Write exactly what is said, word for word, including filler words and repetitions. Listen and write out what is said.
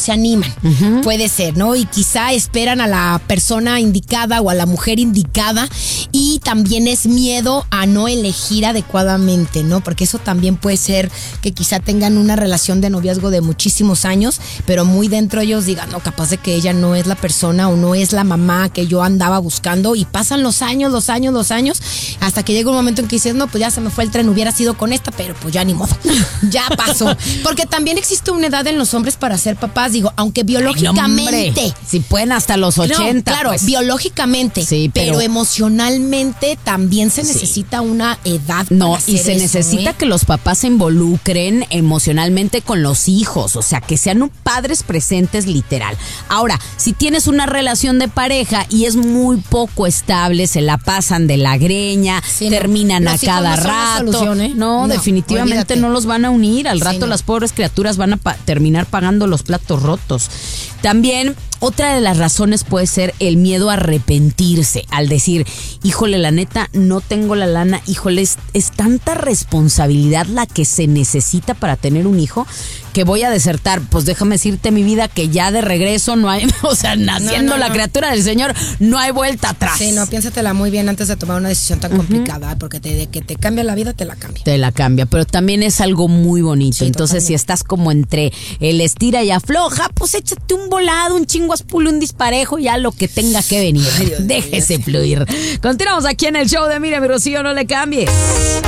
se animan. Uh-huh. Puede ser, ¿no? Y quizá esperan a la persona indicada o a la mujer indicada, y también es miedo a no elegir adecuadamente, ¿no? Porque eso también puede ser que quizá tengan una relación de noviazgo de muchísimos años, pero muy dentro ellos digan, no, capaz de que ella no es la persona o no es la mamá que yo andaba buscando, y pasan los años, los años, los años, hasta que llega un momento en que dices, no, pues ya se me fue el tren, hubiera sido con esta, pero pues ya ni modo, ya pasó. Porque también existe una edad en los hombres para ser papás, digo, aunque biológicamente... Ay, no, si pueden hasta los ochenta. No, claro, pues. biológicamente, sí, pero, pero emocionalmente también se necesita sí. una edad no, para hacer y se eso, necesita ¿eh? que los papás se involucren emocionalmente con los hijos, o sea, que sean padres presentes literal. Ahora, si tienes una relación de pareja y es muy poco estable, se la pasan de la greña, sí, terminan no. a cada no rato. Solución, ¿eh? no, no, definitivamente olvídate. No los van a unir. Al rato sí, no. las pobres criaturas van a pa- terminar pagando los platos rotos. También otra de las razones puede ser el miedo a arrepentirse, al decir, híjole, la neta, no tengo la lana, híjole, es, es tanta responsabilidad la que se necesita para tener un hijo que voy a desertar. Pues déjame decirte, mi vida, que ya de regreso no hay, o sea, naciendo no, no, la no. criatura del Señor, no hay vuelta atrás. Sí, no, piénsatela muy bien antes de tomar una decisión tan uh-huh. complicada, porque te, de que te cambia la vida, te la cambia. Te la cambia, pero también es algo muy bonito. Sí, entonces, totalmente. Si estás como entre el estira y afloja, pues échate un volado, un chinguaspulo, un disparejo, ya lo que tenga que venir. Ay, Dios Déjese Dios. fluir. Continuamos aquí en el show de Mire mi Rocío, no le cambies.